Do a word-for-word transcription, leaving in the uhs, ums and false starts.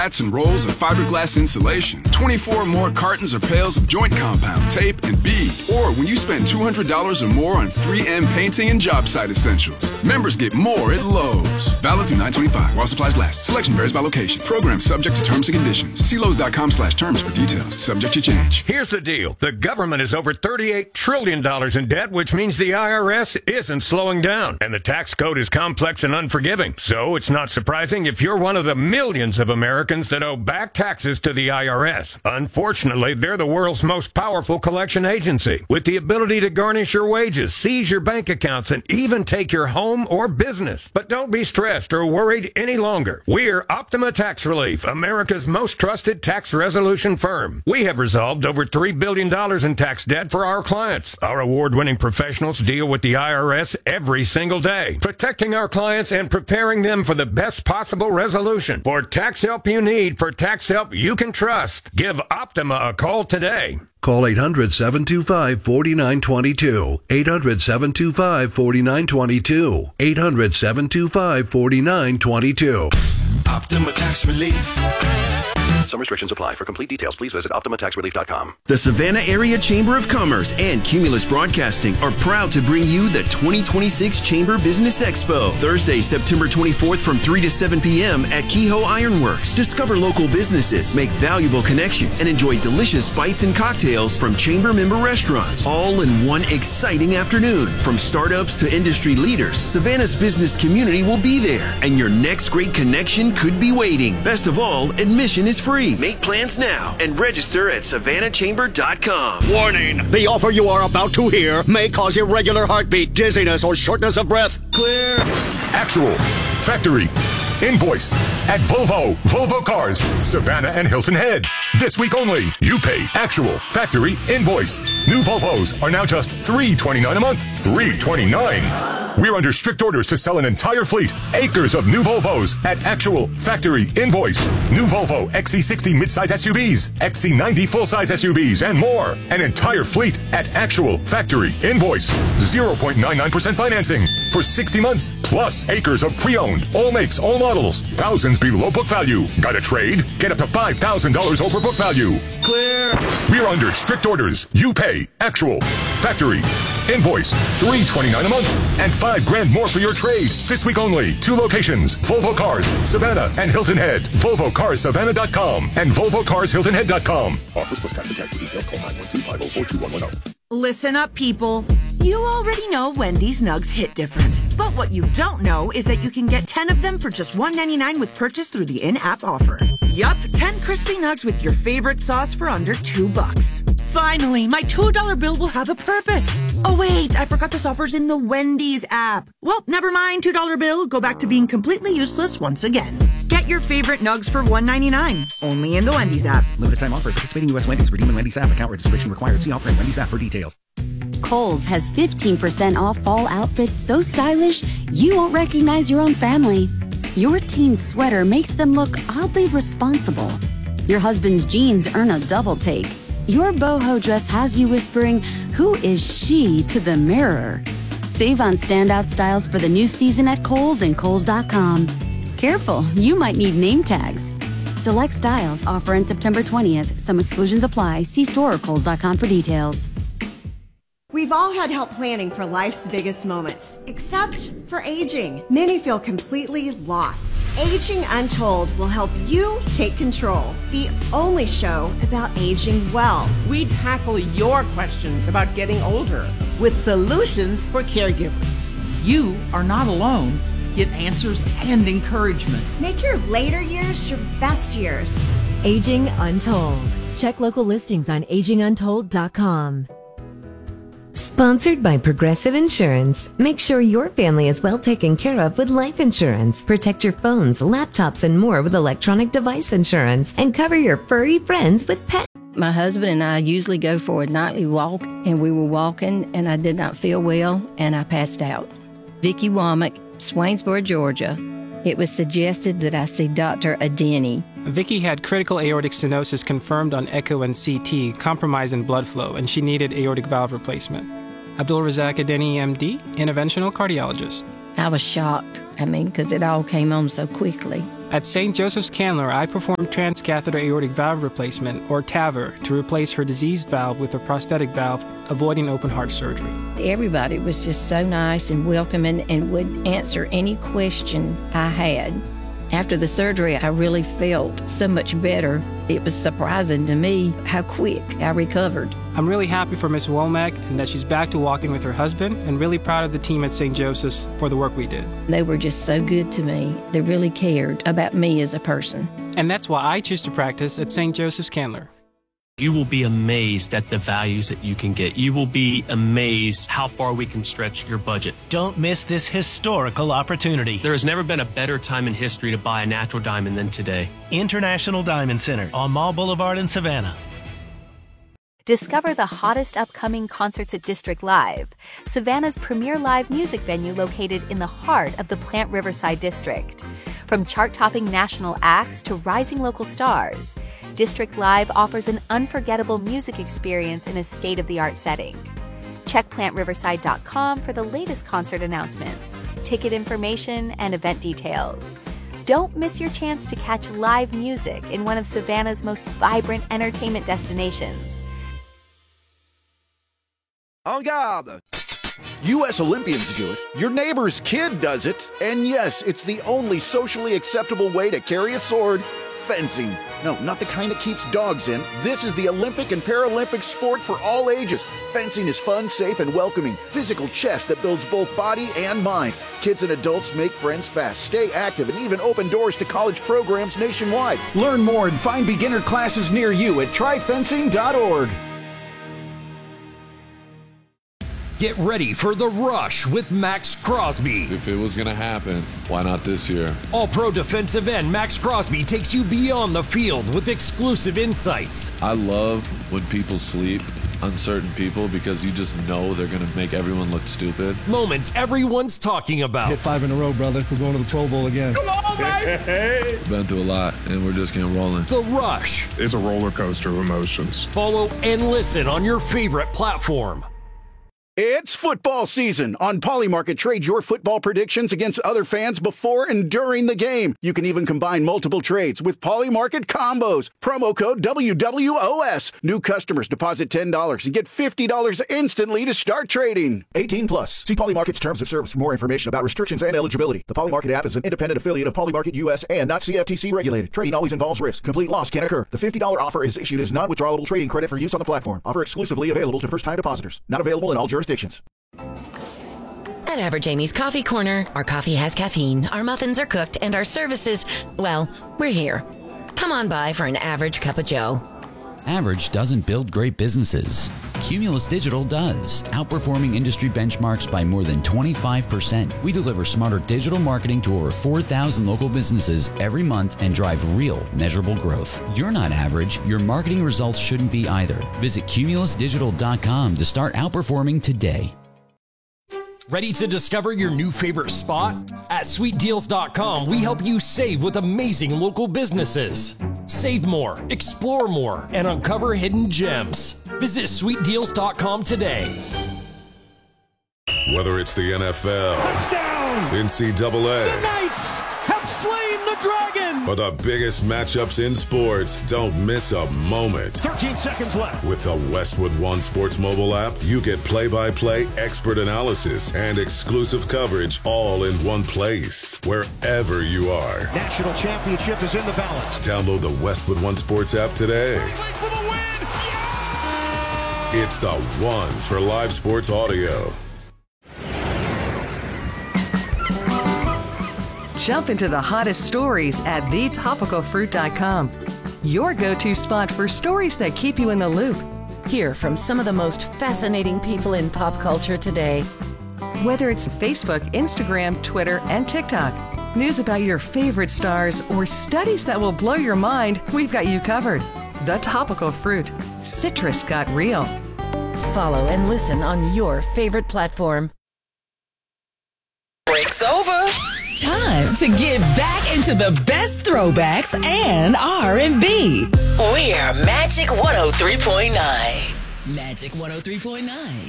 Mats and rolls of fiberglass insulation, twenty-four more cartons or pails of joint compound, tape, and bead. Or when you spend two hundred dollars or more on three M painting and job site essentials. Members get more at Lowe's. Valid through nine twenty-five while supplies last. Selection varies by location. Program subject to terms and conditions. See Lowe's.com slash terms for details. Subject to change. Here's the deal. The government is over thirty-eight trillion dollars in debt, which means the I R S isn't slowing down. And the tax code is complex and unforgiving. So it's not surprising if you're one of the millions of Americans that owe back taxes to the I R S. Unfortunately, they're the world's most powerful collection agency, with the ability to garnish your wages, seize your bank accounts, and even take your home or business. But don't be stressed or worried any longer. We're Optima Tax Relief, America's most trusted tax resolution firm. We have resolved over three billion dollars in tax debt for our clients. Our award-winning professionals deal with the I R S every single day, protecting our clients and preparing them for the best possible resolution. For tax help you need, for tax help you can trust, give Optima a call today. Call eight hundred, seven two five, four nine two two. eight hundred, seven two five, four nine two two. eight hundred, seven two five, four nine two two. Optima Tax Relief. Some restrictions apply. For complete details, please visit Optima Tax Relief dot com. The Savannah Area Chamber of Commerce and Cumulus Broadcasting are proud to bring you the twenty twenty-six Chamber Business Expo, Thursday, September twenty-fourth from three to seven p.m. at Kehoe Ironworks. Discover local businesses, make valuable connections, and enjoy delicious bites and cocktails from Chamber member restaurants, all in one exciting afternoon. From startups to industry leaders, Savannah's business community will be there, and your next great connection could be waiting. Best of all, admission is free. Make plans now and register at savannah chamber dot com. Warning! The offer you are about to hear may cause irregular heartbeat, dizziness, or shortness of breath. Clear. Actual, factory, invoice at Volvo, Volvo Cars, Savannah and Hilton Head. This week only, you pay actual, factory, invoice. New Volvos are now just three hundred twenty-nine dollars a month. three hundred twenty-nine dollars. We're under strict orders to sell an entire fleet, acres of new Volvos at actual, factory, invoice. New Volvo X C sixty midsize S U Vs, X C ninety full-size S U Vs, and more. An entire fleet at actual, factory, invoice. zero point nine nine percent financing for sixty months, plus acres of pre-owned, all makes, all models, thousands below book value. Got a trade? Get up to five thousand dollars over book value. Clear. We're under strict orders. You pay actual, factory, invoice, three hundred twenty-nine dollars a month, and five grand more for your trade. This week only. Two locations: Volvo Cars, Savannah and Hilton Head. Volvo Cars Savannah dot com and Volvo Cars Hilton Head dot com. Offers plus tax and tax. Details call nine one two, five oh four, two one one oh. Listen up, people. You already know Wendy's Nugs hit different. But what you don't know is that you can get ten of them for just one ninety-nine with purchase through the in-app offer. Yup, ten crispy nugs with your favorite sauce for under two bucks. Finally, my two dollar bill will have a purpose. Oh wait, I forgot this offer's in the Wendy's app. Well, never mind, two dollar bill. Go back to being completely useless once again. Get your favorite nugs for one ninety-nine. Only in the Wendy's app. Limited time offer. Participating U S Wendy's. Redeem in Wendy's app. Account registration required. See offer in Wendy's app for details. Kohl's has fifteen percent off fall outfits so stylish you won't recognize your own family. Your teen's sweater makes them look oddly responsible. Your husband's jeans earn a double take. Your boho dress has you whispering, "Who is she?" to the mirror. Save on standout styles for the new season at Kohl's and Kohl's dot com. Careful, you might need name tags. Select styles offer on September twentieth. Some exclusions apply. See store or Kohl's dot com for details. We've all had help planning for life's biggest moments, except for aging. Many feel completely lost. Aging Untold will help you take control. The only show about aging well. We tackle your questions about getting older with solutions for caregivers. You are not alone. Get answers and encouragement. Make your later years your best years. Aging Untold. Check local listings on aging untold dot com. Sponsored by Progressive Insurance. Make sure your family is well taken care of with life insurance. Protect your phones, laptops, and more with electronic device insurance. And cover your furry friends with pet. My husband and I usually go for a nightly walk, and we were walking, and I did not feel well, and I passed out. Vicki Womack, Swainsboro, Georgia. It was suggested that I see Doctor Adeni. Vicki had critical aortic stenosis confirmed on echo and C T, compromise in blood flow, and she needed aortic valve replacement. Abdul Razak Adeni, M D, interventional cardiologist. I was shocked, I mean, because it all came on so quickly. At Saint Joseph's Candler, I performed transcatheter aortic valve replacement, or T A V R, to replace her diseased valve with a prosthetic valve, avoiding open heart surgery. Everybody was just so nice and welcoming and would answer any question I had. After the surgery, I really felt so much better. It was surprising to me how quick I recovered. I'm really happy for Miss Womack and that she's back to walking with her husband, and really proud of the team at Saint Joseph's for the work we did. They were just so good to me. They really cared about me as a person. And that's why I choose to practice at Saint Joseph's Candler. You will be amazed at the values that you can get. You will be amazed how far we can stretch your budget. Don't miss this historical opportunity. There has never been a better time in history to buy a natural diamond than today. International Diamond Center on Mall Boulevard in Savannah. Discover the hottest upcoming concerts at District Live, Savannah's premier live music venue located in the heart of the Plant Riverside District. From chart-topping national acts to rising local stars, District Live offers an unforgettable music experience in a state-of-the-art setting. Check plant riverside dot com for the latest concert announcements, ticket information, and event details. Don't miss your chance to catch live music in one of Savannah's most vibrant entertainment destinations. En garde! U S Olympians do it, your neighbor's kid does it, and yes, it's the only socially acceptable way to carry a sword: fencing. No, not the kind that keeps dogs in. This is the Olympic and Paralympic sport for all ages. Fencing is fun, safe, and welcoming. Physical chess that builds both body and mind. Kids and adults make friends fast, stay active, and even open doors to college programs nationwide. Learn more and find beginner classes near you at try fencing dot org. Get ready for the rush with Max Crosby. If it was going to happen, why not this year? All-pro defensive end Max Crosby takes you beyond the field with exclusive insights. I love when people sleep on certain people because you just know they're going to make everyone look stupid. Moments everyone's talking about. Hit five in a row, brother. We're going to the Pro Bowl again. Come on, baby! Been through a lot, and we're just getting rolling. The Rush. It's a roller coaster of emotions. Follow and listen on your favorite platform. It's football season. On Polymarket, trade your football predictions against other fans before and during the game. You can even combine multiple trades with Polymarket combos. Promo code W W O S. New customers deposit ten dollars and get fifty dollars instantly to start trading. eighteen plus. See Polymarket's terms of service for more information about restrictions and eligibility. The Polymarket app is an independent affiliate of Polymarket U S and not C F T C regulated. Trading always involves risk. Complete loss can occur. The fifty dollars offer is issued as non-withdrawable trading credit for use on the platform. Offer exclusively available to first-time depositors. Not available in all jurisdictions. At Average Amy's Coffee Corner, our coffee has caffeine, our muffins are cooked, and our services, well, we're here. Come on by for an average cup of joe. Average doesn't build great businesses. Cumulus Digital does, outperforming industry benchmarks by more than twenty-five percent. We deliver smarter digital marketing to over four thousand local businesses every month and drive real, measurable growth. You're not average. Your marketing results shouldn't be either. Visit cumulus digital dot com to start outperforming today. Ready to discover your new favorite spot? At sweet deals dot com, we help you save with amazing local businesses. Save more, explore more, and uncover hidden gems. Visit sweet deals dot com today. Whether it's the N F L, touchdown, N C double A, the Knights have slain the dragon, or the biggest matchups in sports, don't miss a moment. thirteen seconds left. With the Westwood One Sports mobile app, you get play-by-play, expert analysis, and exclusive coverage all in one place, wherever you are. National championship is in the balance. Download the Westwood One Sports app today. For the win. Yeah! It's the one for live sports audio. Jump into the hottest stories at the topical fruit dot com. Your go-to spot for stories that keep you in the loop. Hear from some of the most fascinating people in pop culture today. Whether it's Facebook, Instagram, Twitter, and TikTok, news about your favorite stars, or studies that will blow your mind, we've got you covered. The Topical Fruit. Citrus got real. Follow and listen on your favorite platform. Break's over. Time to get back into the best throwbacks and R and B. We're Magic one oh three point nine. Magic one oh three point nine.